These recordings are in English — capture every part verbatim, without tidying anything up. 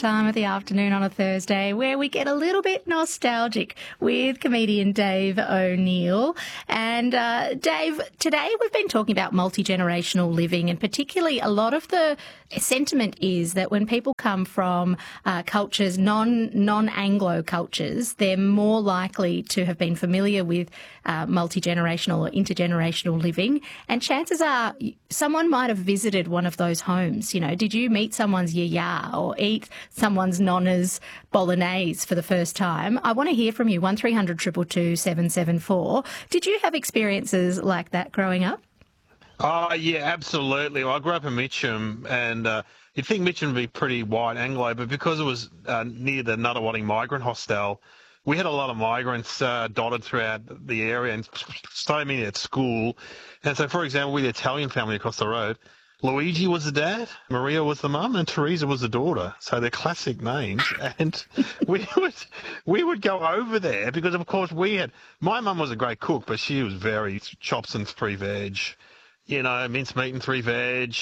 time of the afternoon on a Thursday where we get a little bit nostalgic with comedian Dave O'Neill. And uh, Dave, today we've been talking about multi-generational living, and particularly a lot of the sentiment is that when people come from uh, cultures, non, non-Anglo cultures, they're more likely to have been familiar with uh, multi-generational or intergenerational living. And chances are someone might have visited one of those homes. You know, did you meet someone's yaya or eat someone's nonna's bolognese for the first time? I want to hear from you. one three hundred two two two seven seven four. Did you have experiences like that growing up? Oh, yeah, absolutely. Well, I grew up in Mitcham, and uh, you'd think Mitcham would be pretty white Anglo, but because it was uh, near the Nunawading migrant hostel, we had a lot of migrants uh, dotted throughout the area, and so many at school. And so, for example, we had an Italian family across the road. Luigi was the dad, Maria was the mum, and Teresa was the daughter. So they're classic names. And we would we would go over there because, of course, we had – my mum was a great cook, but she was very chops and three veg. You know, mincemeat and three veg,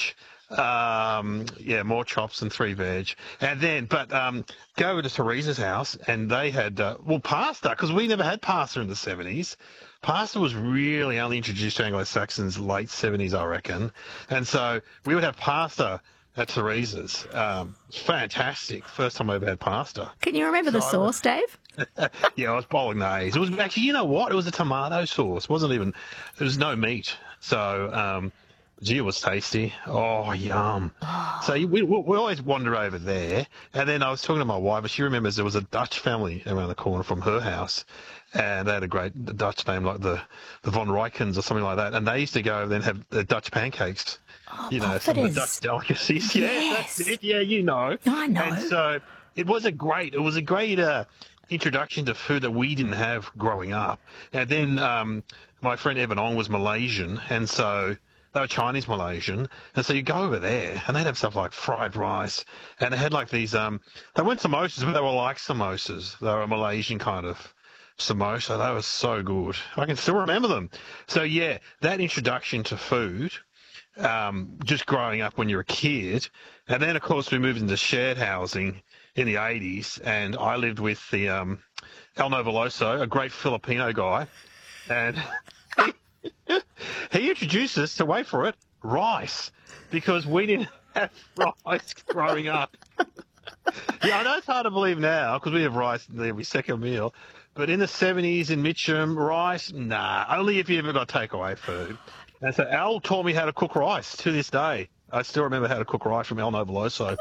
um, yeah, more chops and three veg. And then, but um, go over to Teresa's house, and they had, uh, well, pasta, because we never had pasta in the seventies. Pasta was really only introduced to Anglo-Saxons late seventies, I reckon. And so we would have pasta at Teresa's. Um, fantastic. First time I ever had pasta. Can you remember so the sauce, Dave? Yeah, it was bolognese. It was actually, you know what? It was a tomato sauce. It wasn't even, there was no meat. So, um, gee, it was tasty. Oh, yum. So we, we always wander over there. And then I was talking to my wife, and she remembers there was a Dutch family around the corner from her house. And they had a great Dutch name like the, the Von Rykens or something like that. And they used to go over there and have the Dutch pancakes. Oh, you know, some of the Dutch delicacies. Yeah, yes. That's it. Yeah, you know. I know. And so it was a great, it was a great uh, introduction to food that we didn't have growing up. And then um, my friend Evan Ong was Malaysian, and so they were Chinese Malaysian, and so you go over there, and they'd have stuff like fried rice, and they had like these, um, they weren't samosas, but they were like samosas. They were a Malaysian kind of samosa. They were so good. I can still remember them. So yeah, that introduction to food, um, just growing up when you're a kid, and then of course we moved into shared housing in the eighties, and I lived with the um, El Novoloso, a great Filipino guy, and he, he introduced us to, wait for it, rice, because we didn't have rice growing up. Yeah, I know it's hard to believe now because we have rice every second meal, but in the seventies in Mitcham, rice, nah, only if you ever got takeaway food. And so Al taught me how to cook rice to this day. I still remember how to cook rice from El Novoloso.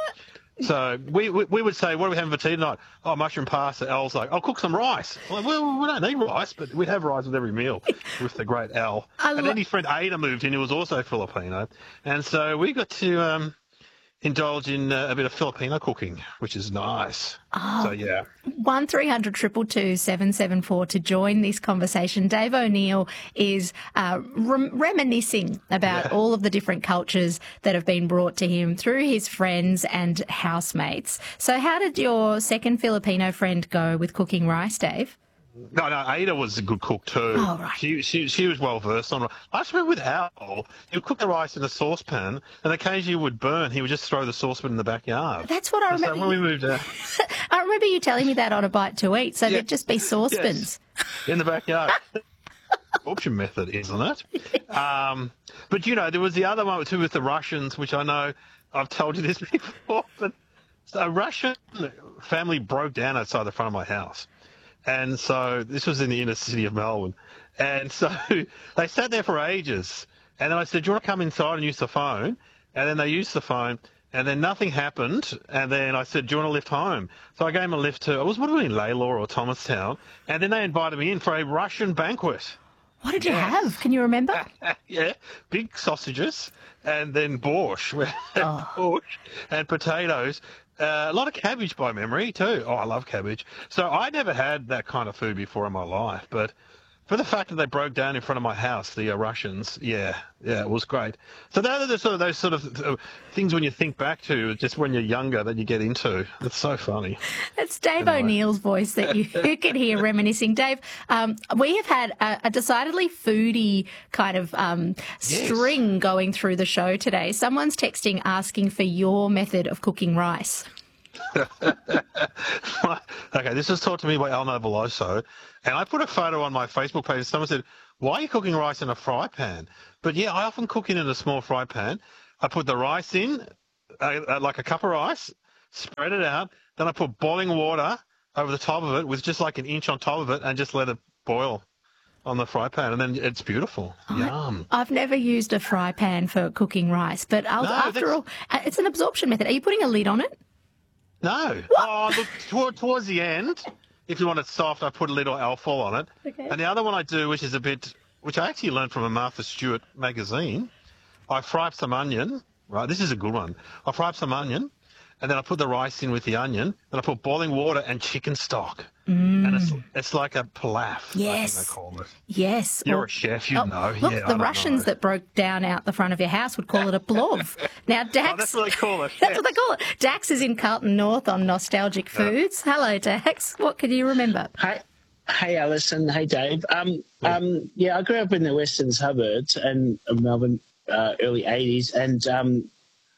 So we, we we would say, what are we having for tea tonight? Oh, mushroom pasta. Al's like, I'll cook some rice. Well, we don't need rice, but we'd have rice with every meal with the great Al. I and lo- then his friend Ada moved in, who was also Filipino. And so we got to um, indulge in uh, a bit of Filipino cooking, which is nice. Oh, so, yeah. one three hundred two two two seven seven four to join this conversation. Dave O'Neill is uh, rem- reminiscing about yeah. all of the different cultures that have been brought to him through his friends and housemates. So how did your second Filipino friend go with cooking rice, Dave? No, no, Ada was a good cook too. Oh, right. She, she, she was well versed on rice. I just remember with Al, he would cook the rice in a saucepan, and occasionally it would burn. He would just throw the saucepan in the backyard. That's what I and remember. So when we moved out, I remember you telling me that on A Bite to Eat. So yeah. There'd just be saucepans yes. in the backyard. Absorption method, isn't it? Um, but you know, there was the other one too with the Russians, which I know I've told you this before. But a Russian family broke down outside the front of my house. And so this was in the inner city of Melbourne. And so they sat there for ages. And then I said, do you want to come inside and use the phone? And then they used the phone. And then nothing happened. And then I said, do you want to lift home? So I gave them a lift to, I was wondering in Lalor or Thomastown. And then they invited me in for a Russian banquet. What did you yes. have? Can you remember? Yeah, big sausages and then borscht. Oh. Borscht and potatoes. Uh, a lot of cabbage by memory too. Oh, I love cabbage. So I never had that kind of food before in my life, but for the fact that they broke down in front of my house, the uh, Russians, yeah, yeah, it was great. So those are the sort of those sort of uh, things when you think back to, just when you're younger, that you get into. It's so funny. It's Dave anyway. O'Neill's voice that you, you can hear reminiscing. Dave, um, we have had a, a decidedly foodie kind of um, yes. string going through the show today. Someone's texting asking for your method of cooking rice. Okay, this was taught to me by Elmo Veloso, and I put a photo on my Facebook page. Someone said, "Why are you cooking rice in a fry pan?" But yeah, I often cook it in a small fry pan. I put the rice in, uh, uh, like a cup of rice, spread it out. Then I put boiling water over the top of it with just like an inch on top of it, and just let it boil on the fry pan, and then it's beautiful. Yum. I've never used a fry pan for cooking rice, but I'll, No, after that's- all, uh, it's an absorption method. Are you putting a lid on it? No. Oh, look, toward, towards the end, if you want it soft, I put a little alfoil on it. Okay. And the other one I do, which is a bit, which I actually learned from a Martha Stewart magazine, I fry up some onion. Right, this is a good one. I fry up some onion, and then I put the rice in with the onion, and I put boiling water and chicken stock. Mm. And it's it's like a pilaf, Yes. I think they call it. Yes. You're Or- a chef, you Oh, know. Look, yeah, I the don't Russians know. that broke down out the front of your house would call it a plov. Now, Dax. Oh, that's what they call it. That's what they call it. Dax is in Carlton North on Nostalgic Foods. Hello, Dax. What can you remember? Hi, hey, Alison. Hey, Dave. Um, um, yeah, I grew up in the western suburbs and of Melbourne, uh, early eighties, and um,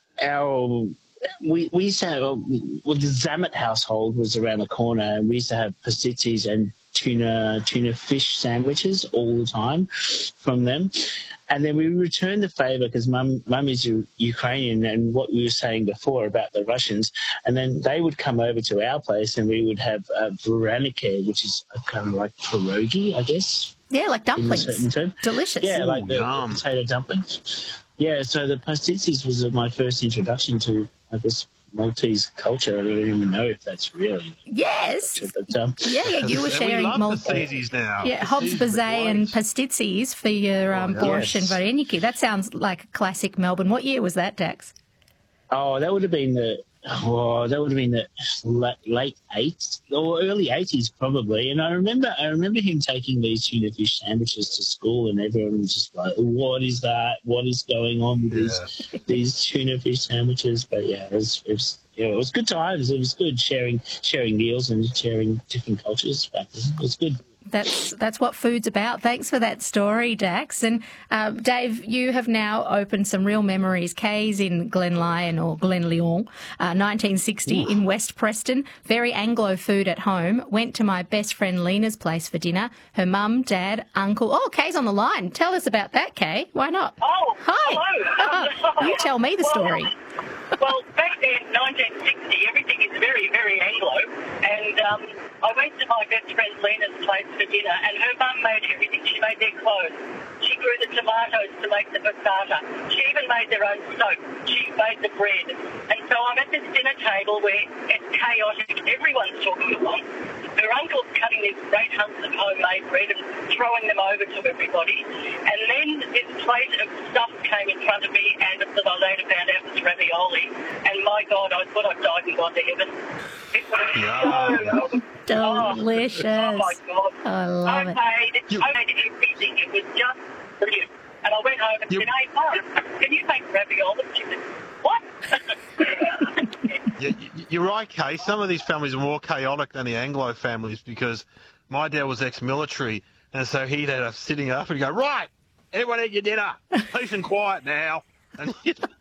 our we we used to have well, the Zamet household was around the corner, and we used to have pastizzis and tuna tuna fish sandwiches all the time from them. And then we returned the favour because mum, mum is U- Ukrainian, and what we were saying before about the Russians. And then they would come over to our place, and we would have uh, varaniki, which is a kind of like pierogi, I guess, Yeah, like in a certain dumplings. term. Delicious. Yeah, like the, the yum. potato dumplings. Yeah, so the pastizzis was my first introduction to, I guess, Maltese culture. I don't even know if that's really. Yes. But, um, Yeah, yeah, you were And sharing we love mul- pastizzis now. Yeah, Hobbs Pastizzis are Bazet and great. pastizzis for your um, Oh, borscht and yes. vareniki. That sounds like a classic Melbourne. What year was that, Dax? oh, that would have been the. Oh, that would have been the late, late eighties or early eighties probably. And I remember, I remember him taking these tuna fish sandwiches to school, and everyone was just like, "What is that? What is going on with these these tuna fish sandwiches?" But yeah, it was, it was, yeah, it was good times. It was good sharing sharing meals and sharing different cultures. But it was good. That's that's what food's about. Thanks for that story, Dax. And uh, Dave, you have now opened some real memories. Kay's in Glen Lyon or Glen Lyon, uh, nineteen sixty in West Preston. Very Anglo food at home. Went to my best friend Lena's place for dinner. Her mum, dad, uncle. Oh, Kay's on the line. Tell us about that, Kay. Why not? Oh, Hi. hello. You tell me the story. Well, back then, nineteen sixty, everything is very, very Anglo. And um, I went to my best friend Lena's place for dinner, and her mum made everything. She made their clothes. She grew the tomatoes to make the passata. She even made their own soap. She made the bread. And so I'm at this dinner table where it's chaotic. Everyone's talking at once. Her uncle's cutting these great hunks of homemade bread and throwing them over to everybody. And then this plate of stuff came in front of me, and that I later found out was ravioli. And my God, I thought I'd died and gone to heaven. It was Yum. so Delicious. Oh, my God. I love I it. made, You- I made everything. It was just brilliant. And I went home and You- said, "Hey, Mum, can you make ravioli?" She said, "What?" Yeah, y- you're right, Kay. Some of these families are more chaotic than the Anglo families because my dad was ex-military, and so he'd had a sitting up and go, "Right, everyone eat your dinner. Peace and quiet now." And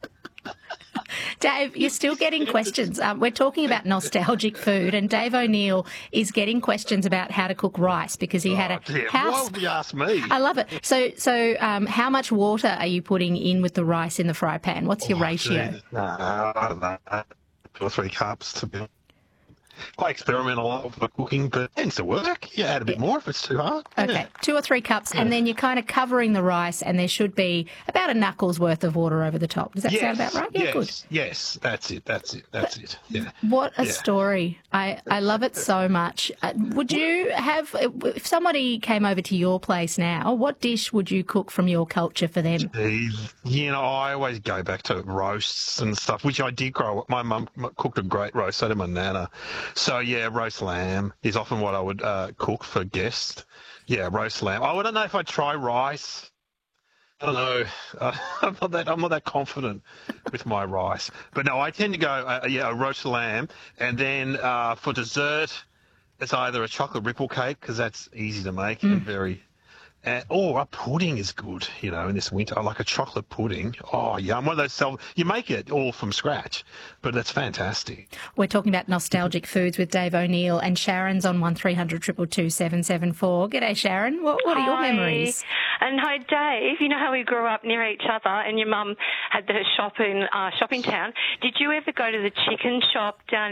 Dave, you're still getting questions. Um, we're talking about nostalgic food, and Dave O'Neill is getting questions about how to cook rice because he had oh, a dear, why house. would you ask me? I love it. So, so um, how much water are you putting in with the rice in the fry pan? What's your Oh, ratio? geez. No, I don't know. Two or three cups to be quite experimental for cooking, but it tends to work. You add a bit more if it's too hard. Okay, Yeah. two or three cups, and then you're kind of covering the rice, and there should be about a knuckle's worth of water over the top. Does that sound about right? Yeah, yes, good. yes, that's it, that's it, that's it. Yeah. What a Yeah. story. I, I love it so much. Uh, would you have, if somebody came over to your place now, what dish would you cook from your culture for them? Geez. You know, I always go back to roasts and stuff, which I did grow up. My mum cooked a great roast, so did my nana. So, yeah, roast lamb is often what I would uh, cook for guests. Yeah, roast lamb. I don't know if I'd try rice. I don't know. Uh, I'm not that. I'm not that confident with my rice. But no, I tend to go. Uh, yeah, a roast lamb, and then uh, for dessert, it's either a chocolate ripple cake because that's easy to make and very, Uh, or a pudding is good, you know, in this winter. I like a chocolate pudding. Oh, yum. One of those self, you make it all from scratch, but that's fantastic. We're talking about nostalgic foods with Dave O'Neill, and Sharon's on one three hundred two two two seven seven four. G'day, Sharon. What, what are your Hi. memories? And hi, Dave. You know how we grew up near each other and your mum had the shop in uh, Shopping Town. Did you ever go to the chicken shop down